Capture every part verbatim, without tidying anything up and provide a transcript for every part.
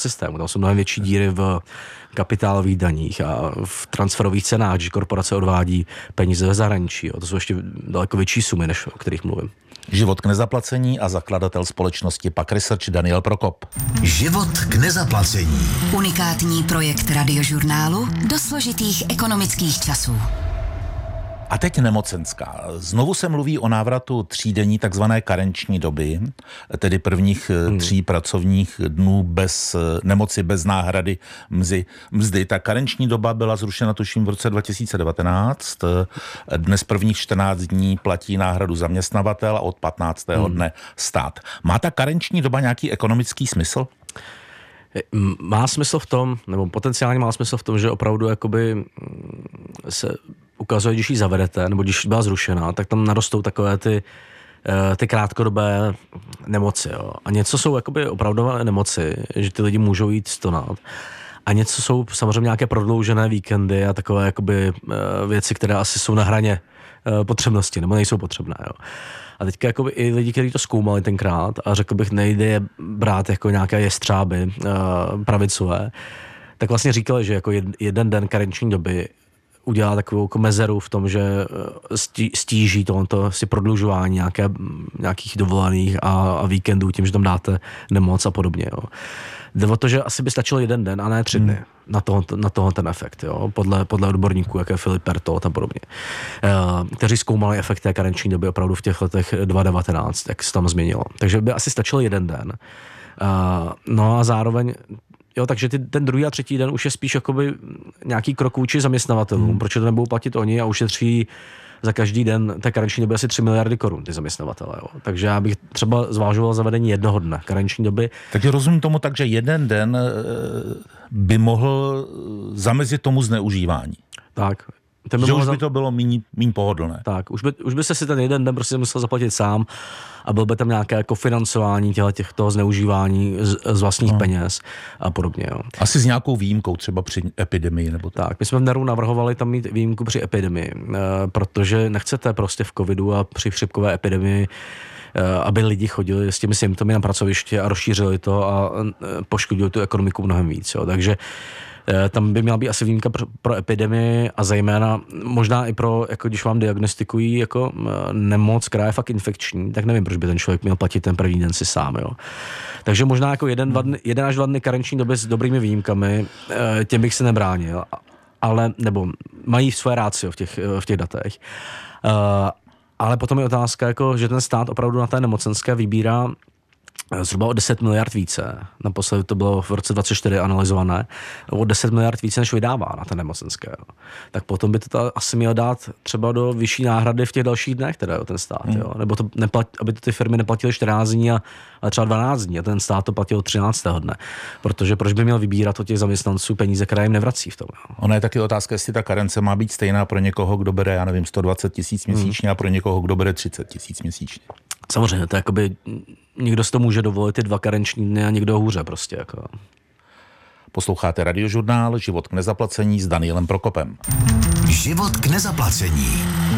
systému. Tam jsou mnohem větší díry v kapitálových daních a v transferových cenách, že korporace odvádí peníze ve zahraničí. Jo. To jsou ještě daleko větší sumy, než o kterých mluvím. Život k nezaplacení a zakladatel společnosti Pak Research Daniel Prokop. Život k nezaplacení. Unikátní projekt Radiožurnálu do složitých ekonomických časů. A teď nemocenská. Znovu se mluví o návratu třídenní takzvané karenční doby, tedy prvních hmm. tří pracovních dnů bez nemoci, bez náhrady mzdy. mzdy. Ta karenční doba byla zrušena tuším v roce dva tisíce devatenáct. Dnes prvních čtrnáct dní platí náhradu zaměstnavatel a od patnáctého Hmm. dne stát. Má ta karenční doba nějaký ekonomický smysl? Má smysl v tom, nebo potenciálně má smysl v tom, že opravdu jakoby se ukazuje, když ji zavedete, nebo když byla zrušena, tak tam narostou takové ty, ty krátkodobé nemoci. Jo. A něco jsou jakoby opravdové nemoci, že ty lidi můžou jít stonat. A něco jsou samozřejmě nějaké prodloužené víkendy a takové jakoby věci, které asi jsou na hraně potřebnosti, nebo nejsou potřebné. Jo. A teďka jakoby i lidi, kteří to zkoumali tenkrát a řekl bych, nejde je brát jako nějaké jestřáby pravicové, tak vlastně říkali, že jako jeden den karenční doby udělá takovou jako mezeru v tom, že stíží tohoto si prodlužování nějaké, nějakých dovolených a, a víkendů tím, že tam dáte nemoc a podobně. Jo. Jde o to, že asi by stačilo jeden den a ne tři dny hmm. na, toho, na toho ten efekt, jo. Podle, podle odborníků, jako je Filip Pertot a podobně, e, kteří zkoumali efekt té karenční doby opravdu v těch letech dva tisíce devatenáct, jak se tam změnilo. Takže by asi stačilo jeden den. E, no a zároveň jo, takže ty, ten druhý a třetí den už je spíš jakoby nějaký krok vůči zaměstnavatelům, hmm. protože to nebudou platit oni a ušetří za každý den té karenční doby asi tři miliardy korun ty zaměstnavatele. Jo. Takže já bych třeba zvážoval zavedení jednoho dne karenční doby. Takže rozumím tomu tak, že jeden den by mohl zamezit tomu zneužívání. Tak. By že už by to bylo míň, míň pohodlné. Tak, už by, už by se si ten jeden den prostě musel zaplatit sám a byl by tam nějaké jako financování těch, toho zneužívání z, z vlastních no. peněz a podobně. Jo. Asi s nějakou výjimkou třeba při epidemii nebo tak. Tak, my jsme v Neru navrhovali tam mít výjimku při epidemii, protože nechcete prostě v covidu a při chřipkové epidemii aby lidi chodili s těmi symptomy na pracoviště a rozšířili to a poškodili tu ekonomiku mnohem víc. Jo. Takže tam by měla být asi výjimka pro, pro epidemii a zejména možná i pro, jako když vám diagnostikují jako nemoc, která je fakt infekční, tak nevím, proč by ten člověk měl platit ten první den si sám. Jo. Takže možná jako jeden, dva dny, jeden až dva dny karenční doby s dobrými výjimkami, těm bych se nebránil, ale, nebo mají své rácio v těch, v těch datech. Ale potom je otázka, jako, že ten stát opravdu na té nemocenské vybírá zhruba o deset miliard více. Naposledy to bylo v roce dvacet čtyři analyzované. O deset miliard více, než vydává na té nemocenské. Jo. Tak potom by to ta, asi měl dát třeba do vyšší náhrady v těch dalších dnech, teda ten stát. Hmm. Jo. Nebo to neplat, aby to ty firmy neplatily čtrnáct dní, a, ale třeba dvanáct dní. A ten stát to platil třináctého dne. Protože proč by měl vybírat od těch zaměstnanců peníze, které jim nevrací v tom. Jo. Ona je taky otázka, jestli ta karence má být stejná pro někoho, kdo bere, já nevím, sto dvacet tisíc měsíčně hmm. a pro někoho, kdo bere třicet tisíc měsíčně. Samozřejmě, to je jakoby, někdo si to může dovolit ty dva karenční dny a někdo hůře prostě. Jako. Posloucháte Radiožurnál Život k nezaplacení s Danielem Prokopem. Život k nezaplacení.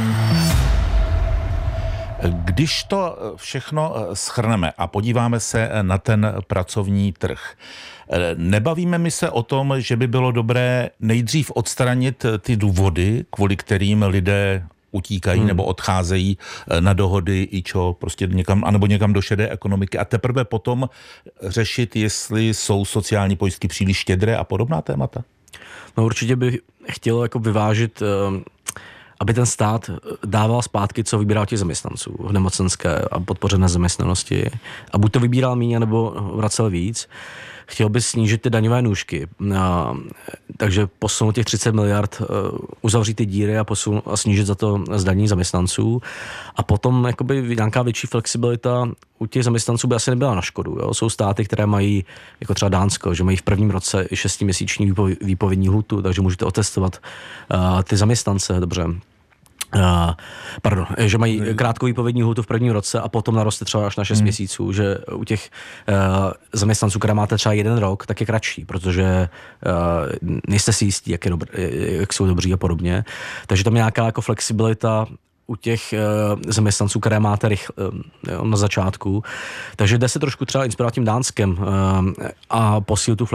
Když to všechno shrneme a podíváme se na ten pracovní trh, nebavíme mi se o tom, že by bylo dobré nejdřív odstranit ty důvody, kvůli kterým lidé utíkají hmm. nebo odcházejí na dohody i čo, prostě někam, anebo někam do šedé ekonomiky a teprve potom řešit, jestli jsou sociální pojistky příliš štědré a podobná témata? No určitě bych chtěl jako vyvážit, aby ten stát dával zpátky, co vybíral těch zaměstnanců v nemocenské a podpořené zaměstnanosti. A buď to vybíral míň, nebo vracel víc. Chtěl by snížit ty daňové nůžky. A, takže posunout těch třicet miliard, uzavřít ty díry a, posun, a snížit za to zdanění zaměstnanců. A potom jakoby nějaká větší flexibilita u těch zaměstnanců by asi nebyla na škodu. Jo? Jsou státy, které mají, jako třeba Dánsko, že mají v prvním roce i šestiměsíční výpovědní lhůtu, takže můžete otestovat uh, ty zaměstnance dobře. Uh, pardon, že mají krátkou výpovědní lhůtu v prvním roce a potom naroste třeba až na šest hmm. měsíců, že u těch uh, zaměstnanců, které máte třeba jeden rok, tak je kratší, protože uh, nejste si jistí, jak, je dobr, jak jsou dobří a podobně. Takže tam je nějaká jako flexibilita u těch uh, zaměstnanců, které máte rych, uh, na začátku. Takže jde se trošku třeba inspirovat tím Dánskem uh, a posílit tu